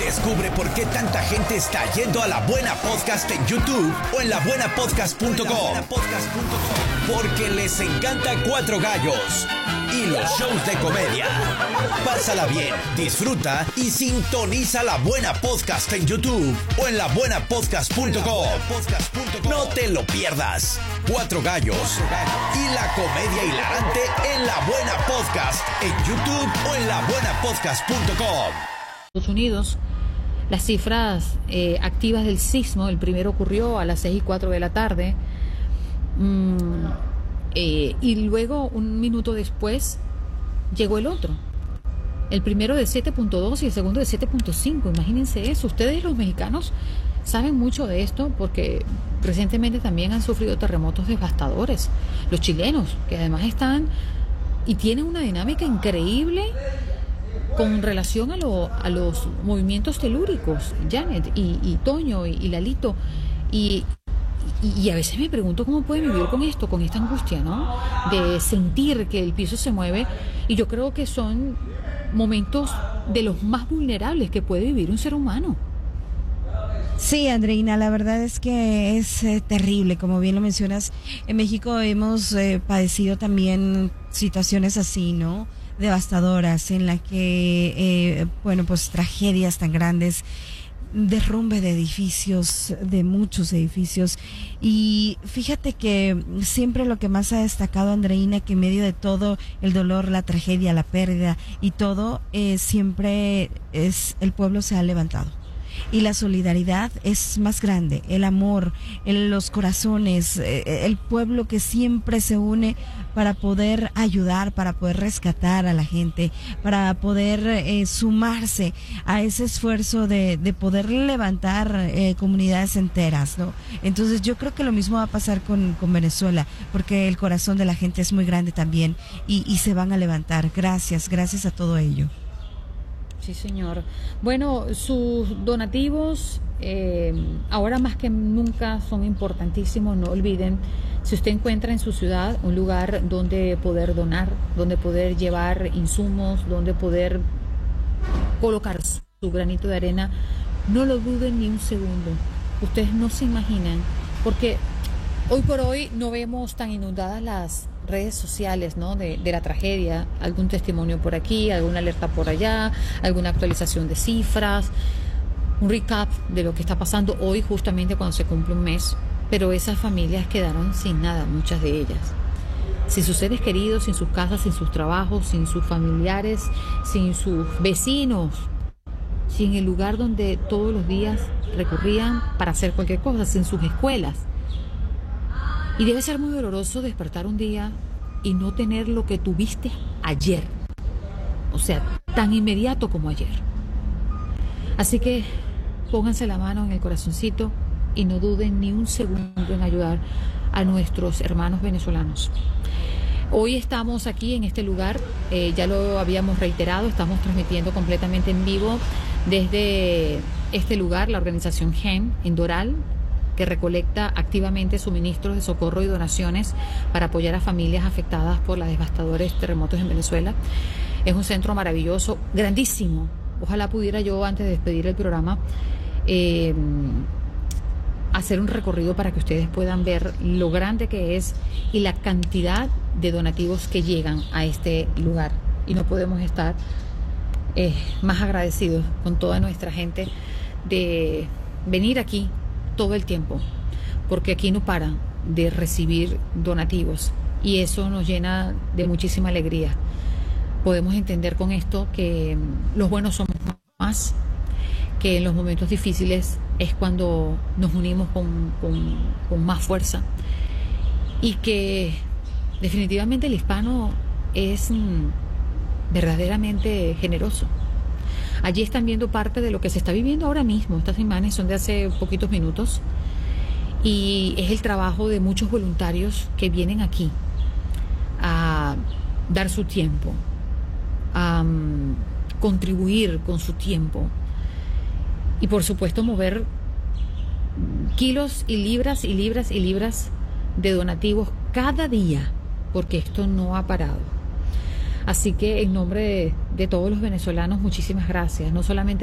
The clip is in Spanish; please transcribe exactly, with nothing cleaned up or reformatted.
Descubre por qué tanta gente está yendo a La Buena Podcast en YouTube o en la buena podcast punto com. Porque les encanta Cuatro Gallos y los shows de comedia. Pásala bien, disfruta y sintoniza La Buena Podcast en YouTube o en la buena podcast punto com. No te lo pierdas. Cuatro Gallos y la comedia hilarante en La Buena Podcast en YouTube o en la buena podcast punto com. Estados Unidos, las cifras eh, activas del sismo, el primero ocurrió a las seis y cuatro de la tarde, mm, eh, y luego un minuto después llegó el otro, el primero de siete punto dos y el segundo de siete punto cinco. Imagínense eso. Ustedes los mexicanos saben mucho de esto porque recientemente también han sufrido terremotos devastadores. Los chilenos, que además están y tienen una dinámica increíble con relación a, lo, a los movimientos telúricos, Janet y, y Toño y, y Lalito, y, y, y a veces me pregunto cómo pueden vivir con esto, con esta angustia, ¿no? De sentir que el piso se mueve, y yo creo que son momentos de los más vulnerables que puede vivir un ser humano. Sí, Andreina, la verdad es que es eh, terrible, como bien lo mencionas. En México hemos eh, padecido también situaciones así, ¿no? Devastadoras, en la que, eh, bueno, pues tragedias tan grandes, derrumbe de edificios, de muchos edificios. Y fíjate que siempre lo que más ha destacado, Andreina, que en medio de todo el dolor, la tragedia, la pérdida y todo, eh, siempre es el pueblo se ha levantado. Y la solidaridad es más grande, el amor, el, los corazones, eh, el pueblo que siempre se une para poder ayudar, para poder rescatar a la gente, para poder eh, sumarse a ese esfuerzo de, de poder levantar eh, comunidades enteras, ¿no? Entonces yo creo que lo mismo va a pasar con, con Venezuela, porque el corazón de la gente es muy grande también y, y se van a levantar. Gracias, gracias a todo ello. Sí, señor. Bueno, sus donativos eh, ahora más que nunca son importantísimos. No olviden, si usted encuentra en su ciudad un lugar donde poder donar, donde poder llevar insumos, donde poder colocar su granito de arena, no lo duden ni un segundo. Ustedes no se imaginan, porque hoy por hoy no vemos tan inundadas las redes sociales, ¿no? De, de la tragedia, algún testimonio por aquí, alguna alerta por allá, alguna actualización de cifras, un recap de lo que está pasando hoy justamente cuando se cumple un mes, pero esas familias quedaron sin nada, muchas de ellas, sin sus seres queridos, sin sus casas, sin sus trabajos, sin sus familiares, sin sus vecinos, sin el lugar donde todos los días recurrían para hacer cualquier cosa, sin sus escuelas. Y debe ser muy doloroso despertar un día y no tener lo que tuviste ayer. O sea, tan inmediato como ayer. Así que pónganse la mano en el corazoncito y no duden ni un segundo en ayudar a nuestros hermanos venezolanos. Hoy estamos aquí en este lugar, eh, ya lo habíamos reiterado, estamos transmitiendo completamente en vivo desde este lugar, la organización G E N en Doral, que recolecta activamente suministros de socorro y donaciones para apoyar a familias afectadas por los devastadores terremotos en Venezuela. Es un centro maravilloso, grandísimo. Ojalá pudiera yo, antes de despedir el programa, eh, hacer un recorrido para que ustedes puedan ver lo grande que es y la cantidad de donativos que llegan a este lugar. Y no podemos estar eh, más agradecidos con toda nuestra gente de venir aquí todo el tiempo, porque aquí no paran de recibir donativos y eso nos llena de muchísima alegría. Podemos entender con esto que los buenos somos más, que en los momentos difíciles es cuando nos unimos con, con, con más fuerza, y que definitivamente el hispano es verdaderamente generoso. Allí están viendo parte de lo que se está viviendo ahora mismo. Estas imágenes son de hace poquitos minutos y es el trabajo de muchos voluntarios que vienen aquí a dar su tiempo, a um, contribuir con su tiempo y por supuesto mover kilos y libras y libras y libras de donativos cada día, porque esto no ha parado. Así que en nombre de, de todos los venezolanos, muchísimas gracias. No solamente